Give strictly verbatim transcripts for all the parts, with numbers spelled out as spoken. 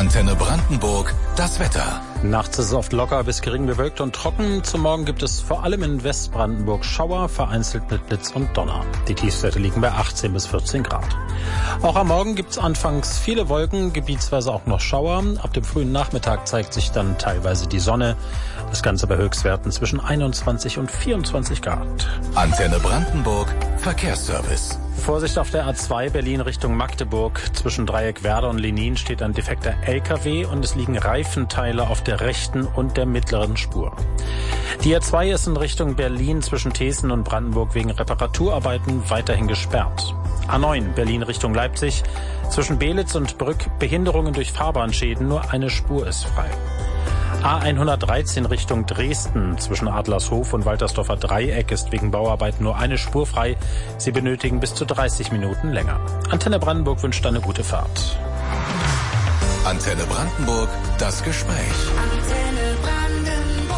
Antenne Brandenburg, das Wetter. Nachts ist es oft locker bis gering bewölkt und trocken. Zum Morgen gibt es vor allem in Westbrandenburg Schauer, vereinzelt mit Blitz und Donner. Die Tiefstwerte liegen bei achtzehn bis vierzehn Grad. Auch am Morgen gibt es anfangs viele Wolken, gebietsweise auch noch Schauer. Ab dem frühen Nachmittag zeigt sich dann teilweise die Sonne. Das Ganze bei Höchstwerten zwischen einundzwanzig und vierundzwanzig Grad. Antenne Brandenburg, Verkehrsservice. Vorsicht auf der A zwei Berlin Richtung Magdeburg. Zwischen Dreieck Werder und Lenin steht ein defekter L K W und es liegen Reifenteile auf der rechten und der mittleren Spur. Die A zwei ist in Richtung Berlin zwischen Thesen und Brandenburg wegen Reparaturarbeiten weiterhin gesperrt. A neun Berlin Richtung Leipzig. Zwischen Belitz und Brück Behinderungen durch Fahrbahnschäden, nur eine Spur ist frei. A hundertdreizehn Richtung Dresden. Zwischen Adlershof und Waltersdorfer Dreieck ist wegen Bauarbeiten nur eine Spur frei. Sie benötigen bis zu dreißig Minuten länger. Antenne Brandenburg wünscht eine gute Fahrt. Antenne Brandenburg, das Gespräch. Antenne Brandenburg.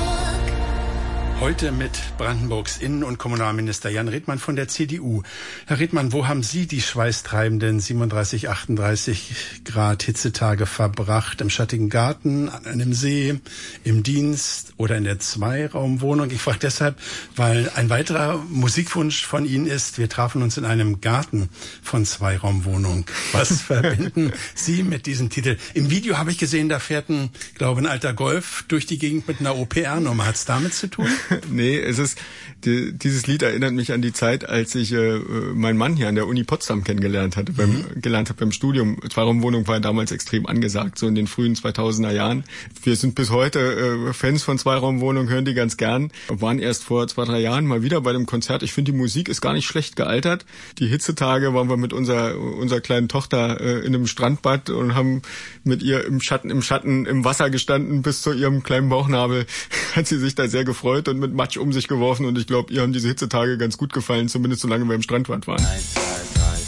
Heute mit Brandenburgs Innen- und Kommunalminister Jan Redmann von der C D U. Herr Redmann, wo haben Sie die schweißtreibenden siebenunddreißig, achtunddreißig Grad Hitzetage verbracht? Im schattigen Garten, an einem See, im Dienst oder in der Zweiraumwohnung? Ich frage deshalb, weil ein weiterer Musikwunsch von Ihnen ist, wir trafen uns in einem Garten von Zweiraumwohnung. Was verbinden Sie mit diesem Titel? Im Video habe ich gesehen, da fährt ein, glaube ein alter Golf durch die Gegend mit einer O P R-Nummer. Hat es damit zu tun? Nee, es ist, die, dieses Lied erinnert mich an die Zeit, als ich äh, meinen Mann hier an der Uni Potsdam kennengelernt hatte, beim, mhm. gelernt habe beim Studium. Zweiraumwohnung war damals extrem angesagt, so in den frühen zweitausender Jahren. Wir sind bis heute äh, Fans von Zweiraumwohnung, hören die ganz gern. Waren erst vor zwei, drei Jahren mal wieder bei dem Konzert. Ich finde, die Musik ist gar nicht schlecht gealtert. Die Hitzetage waren wir mit unserer, unserer kleinen Tochter äh, in einem Strandbad und haben mit ihr im Schatten, im Schatten, im Wasser gestanden bis zu ihrem kleinen Bauchnabel. Hat sie sich da sehr gefreut und mit Matsch um sich geworfen und ich glaube, ihr haben diese Hitzetage ganz gut gefallen, zumindest solange wir im Strandbad waren.